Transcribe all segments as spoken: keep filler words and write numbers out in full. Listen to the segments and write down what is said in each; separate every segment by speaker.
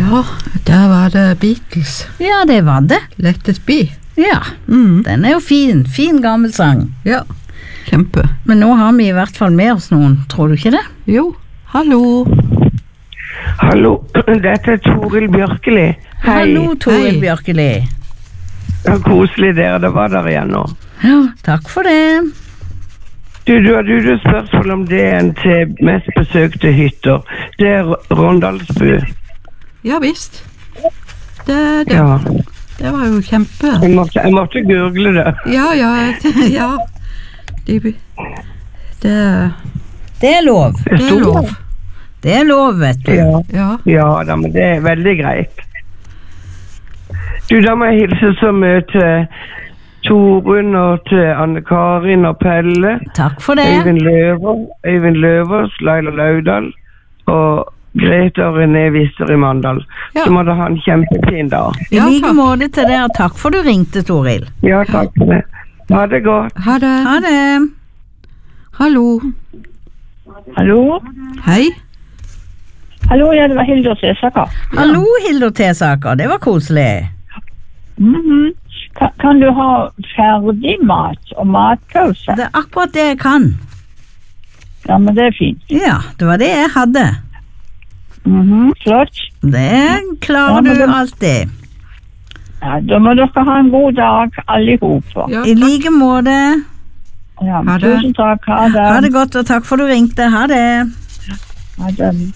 Speaker 1: Ja, der var det Beatles.
Speaker 2: Ja, det var det.
Speaker 1: Let it be.
Speaker 2: Ja,
Speaker 1: Mm.
Speaker 2: den er jo fin. Fin gammel sang.
Speaker 1: Ja, kjempe.
Speaker 2: Men nå har vi i hvert fall med oss noen, tror du ikke det?
Speaker 1: Jo, hallo.
Speaker 3: Hallo, dette er Toril Bjørkeli. Hei.
Speaker 2: Hallo, Toril
Speaker 1: Hei.
Speaker 2: Bjørkeli.
Speaker 3: Ja, koselig dere, det var der igjen nå.
Speaker 2: Ja, takk for det.
Speaker 3: Du, du hadde jo spørsmål om det er en til mest besøkte hytter. Det er Rondalsbu.
Speaker 1: Ja, visst. Det, det,
Speaker 3: Ja,
Speaker 1: det var jo kjempe.
Speaker 3: jeg måtte, jeg måtte google det.
Speaker 1: Ja, ja, ja. De, det,
Speaker 2: Det er lov.
Speaker 3: Det
Speaker 1: det er
Speaker 3: sto-
Speaker 1: lov.
Speaker 2: Det er lov, vet du.
Speaker 3: Ja.
Speaker 1: Ja.
Speaker 3: Ja da, men det er veldig greit. Du, da må jeg hilse så mye til Torunn og til Anne-Karin og Pelle.
Speaker 2: Takk for det.
Speaker 3: Øyvind Løver, Øyvind Løvers, Laila Laudal og Grete og René Visser i Mandal.
Speaker 1: Ja.
Speaker 3: Så må dere ha en kjempefin dag.
Speaker 2: I
Speaker 1: Ja,
Speaker 2: like
Speaker 1: takk.
Speaker 2: måte til det, og takk for du ringte, Toril.
Speaker 3: Ja, takk for det. Ha det godt.
Speaker 1: Ha det.
Speaker 2: Ha det.
Speaker 1: Hallo.
Speaker 4: Hallo?
Speaker 1: Hei.
Speaker 4: Hallo, ja, det var Hilde og Cæsaka.
Speaker 2: Hallo, Hildur Tesaker. Det var koselig.
Speaker 4: Mhm. kan, kan du ha ferdig mat og matpause?
Speaker 2: Det er akkurat det jeg kan.
Speaker 4: Ja, men det er fint.
Speaker 2: Ja, det var det jeg hadde.
Speaker 4: Mhm, flott.
Speaker 2: Det klarer
Speaker 4: Ja, men
Speaker 2: du
Speaker 4: det-
Speaker 2: alltid.
Speaker 4: Ja, da må dere ha en god dag, alle sammen.
Speaker 1: Ja,
Speaker 2: I like måte.
Speaker 4: Ja,
Speaker 1: Ha det.
Speaker 4: tusen takk, ha det.
Speaker 2: Ha det godt, og takk for du ringte. Ha det.
Speaker 4: Ha det.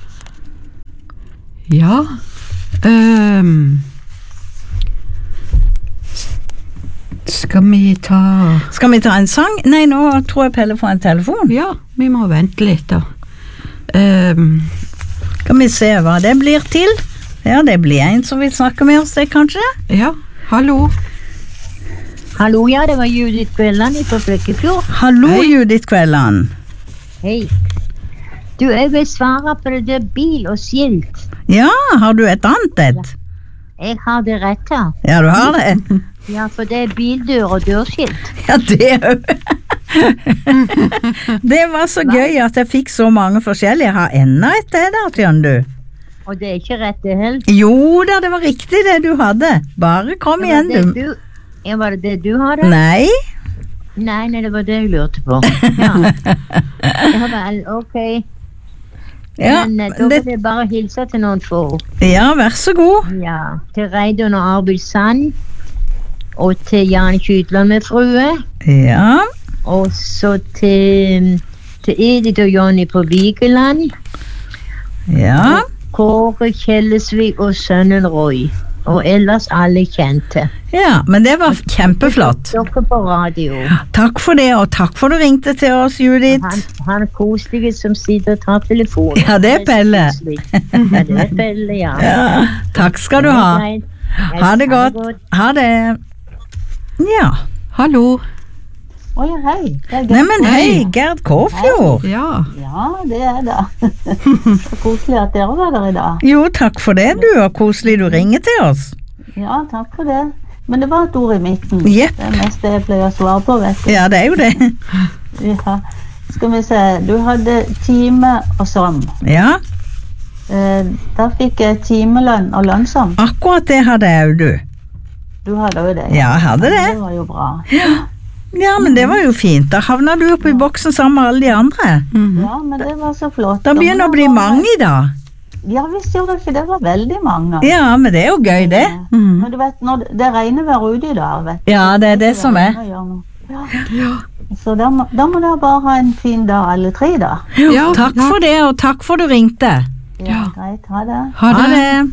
Speaker 1: ja. Ehm. Skal vi ta...
Speaker 2: Skal vi ta en sang? Nei, nå tror jeg Pelle får en telefon.
Speaker 1: Ja, vi må vente litt da. Ehm.
Speaker 2: Skal vi se hva det blir til. Ja, det blir en som vil snakke med oss, det kanskje.
Speaker 1: Ja, hallo.
Speaker 5: Hallo, ja, det var Judith Kvelland fra Flekkefjord.
Speaker 2: Hallo,
Speaker 1: Hei.
Speaker 2: Judith Kvelland.
Speaker 5: Hei. Du, jeg vil svare på det der bil og skilt.
Speaker 2: Ja, har du et annet et?
Speaker 5: Jeg har det rette.
Speaker 2: Ja, du har det.
Speaker 5: Ja, for det er bildør og dørskilt.
Speaker 2: Ja, det Det var så gøy at jeg fikk så mange forskjellige. Jeg har enda et det der, skjønner du.
Speaker 5: Og det er ikke rett det heller.
Speaker 2: Jo da, det var riktig det du hadde. Bare kom
Speaker 5: Det var
Speaker 2: igjen,
Speaker 5: det
Speaker 2: du.
Speaker 5: du. Ja, var det det du hadde?
Speaker 2: Nei.
Speaker 5: Nei, nei, det var det jeg lurte på. Ja, ja vel, ok.
Speaker 2: Ja,
Speaker 5: Men eh, da
Speaker 2: det,
Speaker 5: vil jeg bare hilse til noen få.
Speaker 2: ja, vær så god.
Speaker 5: Ja, til Reidun og Arvid Sand. Og til Jan Kytland med frue.
Speaker 2: Ja,
Speaker 5: Og så til, til Edith og Jonny på Vigeland.
Speaker 2: ja.
Speaker 5: Kåre Kjellesvik og sønnen Roy. Og ellers alle kjente.
Speaker 2: Ja, men det var kjempeflott.
Speaker 5: Dere på radio.
Speaker 2: Takk for det, og takk for du ringte til oss, Judith.
Speaker 5: Han, han er koselige som sitter og tar telefonen.
Speaker 2: Ja, det er Pelle.
Speaker 5: koselig. Ja, det er Pelle, ja.
Speaker 2: Ja, takk skal du ha.
Speaker 5: Greit.
Speaker 2: Ha det godt. Ha det. Ja.
Speaker 1: Hallo.
Speaker 4: Å ja, hei. Det er gøy.
Speaker 2: Neimen, hei, Gerd Kåfjord.
Speaker 1: Ja.
Speaker 4: Ja, det er det. Så koselig at dere var der i dag.
Speaker 2: Jo, takk for det, du, og koselig du ringer til oss.
Speaker 4: Ja, takk for det. Men det var et ord i midten.
Speaker 2: Jepp.
Speaker 4: Det er mest det jeg pleier å svare på, vet du.
Speaker 2: Ja, det er jo det.
Speaker 4: Ja. Skal vi se, du hadde time og som.
Speaker 2: Ja,
Speaker 4: Eh, da fikk jeg timelønn og lønnsom.
Speaker 2: akkurat det hadde jeg jo, du.
Speaker 4: Du hadde jo det.
Speaker 2: Ja, jeg hadde det.
Speaker 4: Det var jo bra.
Speaker 2: Ja, men det var jo fint. Da havna du oppe i boksen sammen med alle de andre.
Speaker 1: Mhm.
Speaker 4: Ja, men det var så flott.
Speaker 2: Da begynner det å bli mange i dag.
Speaker 4: Ja, visst gjorde det ikke. Det var veldig mange.
Speaker 2: Ja, men det er jo gøy, det.
Speaker 1: Mhm.
Speaker 4: Men du vet, når det- det regner vær ute i dag, vet du.
Speaker 2: Ja, det er det som er.
Speaker 4: Ja. Så da må, da må dere bare ha en fin dag, alle tre da.
Speaker 1: Ja,
Speaker 2: Takk
Speaker 1: ja.
Speaker 2: for det, og takk for du ringte.
Speaker 4: Ja, greit. Ha det.
Speaker 1: Ha
Speaker 2: Ha
Speaker 1: det.
Speaker 2: det.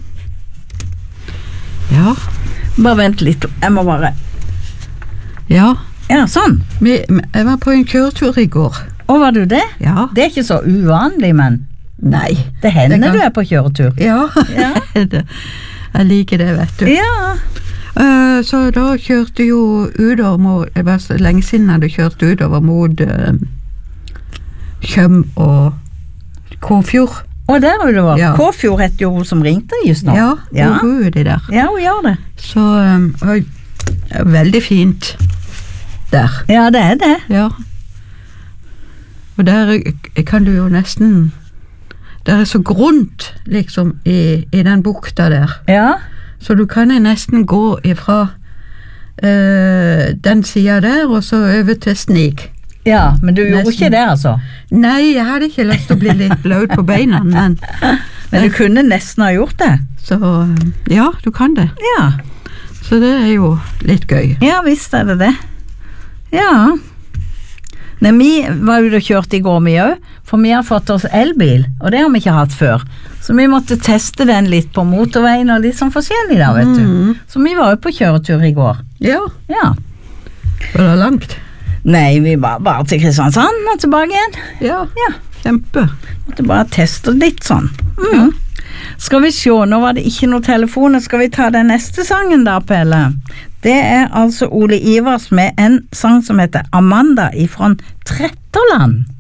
Speaker 1: Ja.
Speaker 2: Bare vent litt. Jeg må bare
Speaker 1: Ja.
Speaker 2: Ja, sånn.
Speaker 1: Vi, jeg var på en kjøretur i går.
Speaker 2: Og var du det?
Speaker 1: Ja.
Speaker 2: Det er ikke så uvanlig, men
Speaker 1: Nei.
Speaker 2: det hender
Speaker 1: Det kan-
Speaker 2: du er på kjøretur.
Speaker 1: Ja.
Speaker 2: Ja.
Speaker 1: det, jeg liker det, vet du.
Speaker 2: Ja.
Speaker 1: Eh, så da kjørte jo utover mot, det var så lenge siden jeg hadde kjørt utover mot uh, Kjøm og Kåfjord.
Speaker 2: Og der er du var.
Speaker 1: Ja.
Speaker 2: Kåfjord heter jo hun som ringte just nå.
Speaker 1: Ja,
Speaker 2: Ja.
Speaker 1: hun bor jo de der.
Speaker 2: Ja, hun gjør det.
Speaker 1: Så um, det var veldig fint der.
Speaker 2: Ja, det er det.
Speaker 1: Ja. Og der kan du jo nesten det er så grunt, liksom, i, i den bukta der.
Speaker 2: Ja,
Speaker 1: Så du kan jo nesten gå ifra øh, den siden der, og så over til Snig.
Speaker 2: ja, men du gjorde
Speaker 1: Nesten.
Speaker 2: ikke det, altså.
Speaker 1: Nei, jeg hadde ikke lyst til å bli litt blaut på beina, men
Speaker 2: Men du kunne nesten ha gjort det.
Speaker 1: så, øh, ja, du kan det.
Speaker 2: Ja,
Speaker 1: Så det er jo litt gøy.
Speaker 2: ja visst er det det. Ja. Nei, vi var ute og kjørte i går, vi også, for vi har fått oss elbil, og det har vi ikke hatt før. Så vi måtte teste den litt på motorveien og litt sånn forskjellig da, vet du. Så vi var jo på kjøretur i går.
Speaker 1: Ja,
Speaker 2: Ja.
Speaker 1: var det langt?
Speaker 2: Nei, vi var bare til Kristiansand og tilbake igjen.
Speaker 1: Ja,
Speaker 2: Ja.
Speaker 1: kjempe.
Speaker 2: Måtte bare teste litt sånn. Mm. Skal vi se, nå var det ikke noe telefoner, skal vi ta den neste sangen da, Pelle? Det er altså Ole Ivars med en sang som heter Amanda ifrån Tretterland.